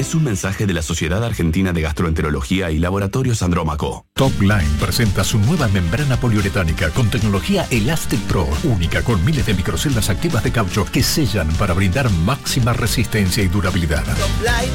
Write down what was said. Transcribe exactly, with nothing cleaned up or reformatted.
es un mensaje de la Sociedad Argentina de Gastroenterología y Laboratorios Andrómaco. Topline presenta su nueva membrana poliuretánica con tecnología Elastic Pro, única con miles de microceldas activas de caucho que sellan para brindar máxima resistencia y durabilidad. Topline